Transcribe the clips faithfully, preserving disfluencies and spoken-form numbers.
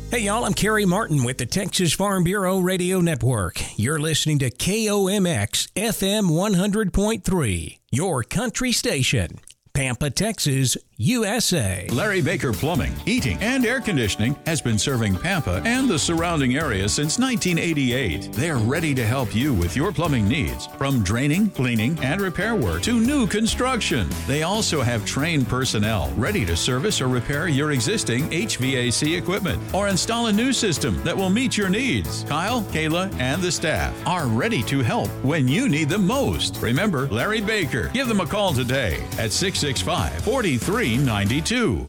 Hey y'all, I'm Kerry Martin with the Texas Farm Bureau Radio Network. You're listening to K O M X F M one hundred point three, your country station. Pampa, Texas, U S A. Larry Baker Plumbing, Heating, and Air Conditioning has been serving Pampa and the surrounding area since nineteen eighty-eight. They're ready to help you with your plumbing needs, from draining, cleaning, and repair work to new construction. They also have trained personnel ready to service or repair your existing H V A C equipment or install a new system that will meet your needs. Kyle, Kayla, and the staff are ready to help when you need them most. Remember Larry Baker. Give them a call today at six six five, four three nine two.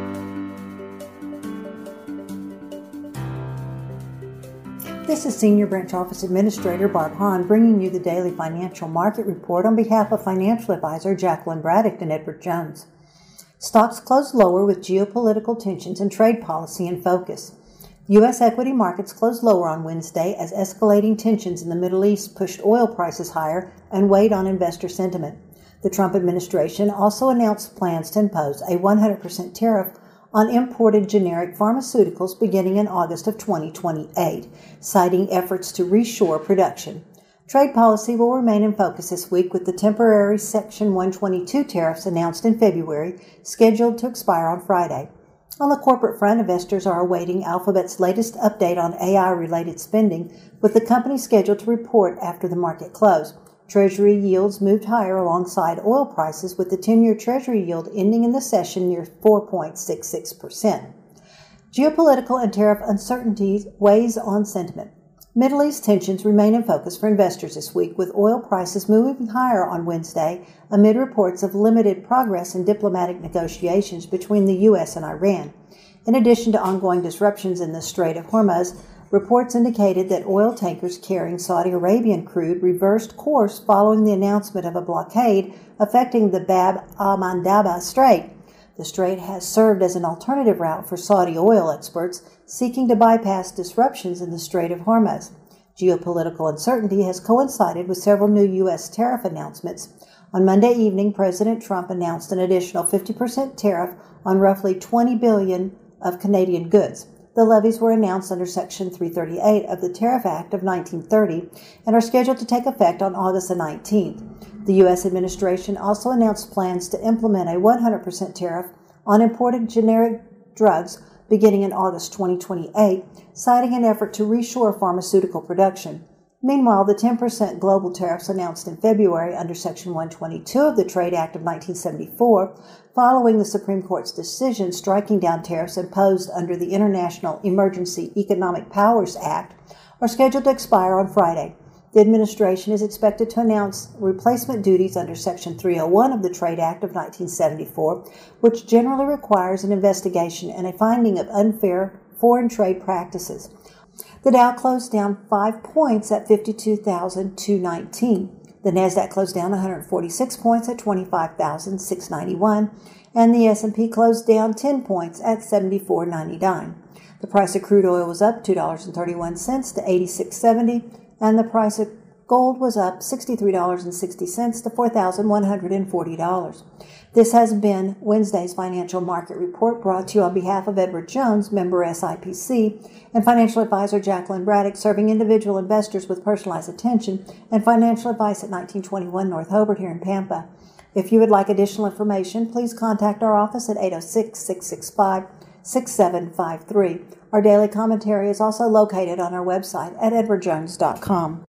This is Senior Branch Office Administrator Barb Hahn bringing you the daily financial market report on behalf of financial advisor Jacqueline Braddock and Edward Jones. Stocks closed lower with geopolitical tensions and trade policy in focus. U S equity markets closed lower on Wednesday as escalating tensions in the Middle East pushed oil prices higher and weighed on investor sentiment. The Trump administration also announced plans to impose a one hundred percent tariff on imported generic pharmaceuticals beginning in August of twenty twenty-eight, citing efforts to reshore production. Trade policy will remain in focus this week with the temporary Section one twenty-two tariffs announced in February, scheduled to expire on Friday. On the corporate front, investors are awaiting Alphabet's latest update on A I-related spending, with the company scheduled to report after the market close. Treasury yields moved higher alongside oil prices, with the ten-year Treasury yield ending in the session near four point six six percent. Geopolitical and tariff uncertainties weighs on sentiment. Middle East tensions remain in focus for investors this week, with oil prices moving higher on Wednesday amid reports of limited progress in diplomatic negotiations between the U S and Iran. In addition to ongoing disruptions in the Strait of Hormuz, reports indicated that oil tankers carrying Saudi Arabian crude reversed course following the announcement of a blockade affecting the Bab al-Mandab Strait. The strait has served as an alternative route for Saudi oil exports seeking to bypass disruptions in the Strait of Hormuz. Geopolitical uncertainty has coincided with several new U S tariff announcements. On Monday evening, President Trump announced an additional fifty percent tariff on roughly twenty billion dollars of Canadian goods. The levies were announced under Section three thirty-eight of the Tariff Act of nineteen thirty and are scheduled to take effect on August the nineteenth. The U S administration also announced plans to implement a one hundred percent tariff on imported generic drugs beginning in August twenty twenty-eight, citing an effort to reshore pharmaceutical production. Meanwhile, the ten percent global tariffs announced in February under Section one twenty-two of the Trade Act of nineteen seventy-four, following the Supreme Court's decision striking down tariffs imposed under the International Emergency Economic Powers Act, are scheduled to expire on Friday. The administration is expected to announce replacement duties under Section three oh one of the Trade Act of nineteen seventy-four, which generally requires an investigation and a finding of unfair foreign trade practices. The Dow closed down five points at fifty-two thousand two hundred nineteen. The Nasdaq closed down one hundred forty-six points at twenty-five thousand six hundred ninety-one, and the S and P closed down ten points at seventy-four ninety-nine. The price of crude oil was up two dollars and thirty-one cents to eighty-six seventy, and the price of gold was up sixty-three dollars and sixty cents to four thousand one hundred forty dollars. This has been Wednesday's Financial Market Report, brought to you on behalf of Edward Jones, member S I P C, and financial advisor Jacqueline Braddock, serving individual investors with personalized attention and financial advice at nineteen twenty-one North Hobart here in Pampa. If you would like additional information, please contact our office at eight oh six, six six five, six seven five three. Our daily commentary is also located on our website at edward jones dot com.